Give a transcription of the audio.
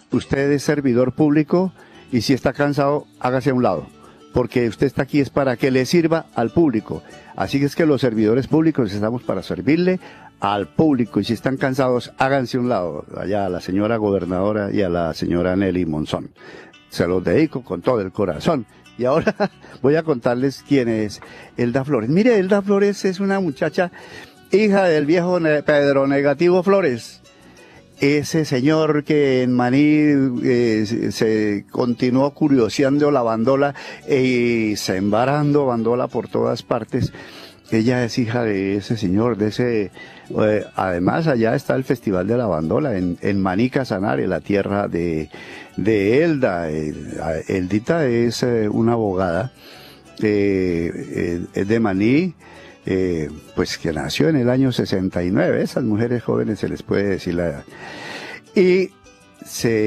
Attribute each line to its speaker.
Speaker 1: usted es servidor público y si está cansado, hágase a un lado, porque usted está aquí es para que le sirva al público. Así que es que los servidores públicos estamos para servirle al público y si están cansados, háganse a un lado, allá a la señora gobernadora y a la señora Nelly Monzón. Se los dedico con todo el corazón. Y ahora voy a contarles quién es Elda Flores. Mire, Elda Flores es una muchacha, hija del viejo Pedro Negativo Flores. Ese señor que en Maní se continuó curioseando la bandola y sembrando bandola por todas partes. Ella es hija de ese señor, de ese... además, allá está el Festival de la Bandola, en Maní Casanare, la tierra de Elda. Eldita es una abogada, es de Maní, pues que nació en el año 69. Esas mujeres jóvenes se les puede decir la edad. Y se